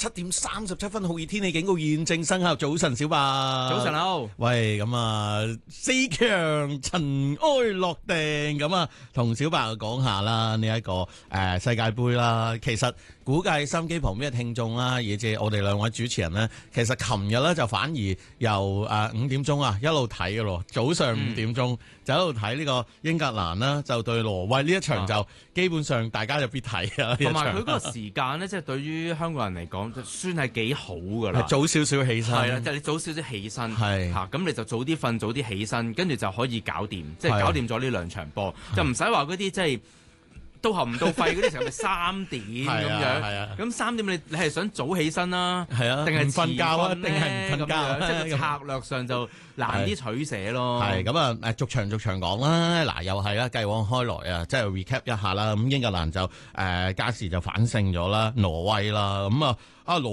7:37，酷熱天氣警告現正生效。早晨，小白。 早晨好。 喂，咁啊，4強塵埃落定，咁啊，同小白講下啦，呢一個世界盃啦，其實估計收音機旁邊嘅聽眾啦，以至我哋兩位主持人呢，其實琴日咧就反而由5點鐘啊一路睇嘅咯，早上5點鐘就一路睇呢個英格蘭啦，就對挪威呢一場就基本上大家就必睇啊。 同埋佢嗰個時間咧，即係對於香港人嚟講，就算係幾好噶啦。 早少少起身， 係啦，即係你早少少起身， 係嚇咁你就早啲瞓，早啲起身，跟住就可以搞掂，即係搞掂咗呢兩場波，就唔使話嗰啲即係到喉唔到肺嗰啲時候，咪3點咁樣。咁3點你係想早起身啦， 係啊， 定係瞓覺啊，定係唔瞓覺？ 即係策略上就難啲取捨咯。 係咁啊，逐場講啦。嗱，又係啦，繼往開來啊，即係 recap 一下啦。咁英格蘭就加時就反勝咗啦，挪威啦。咁啊，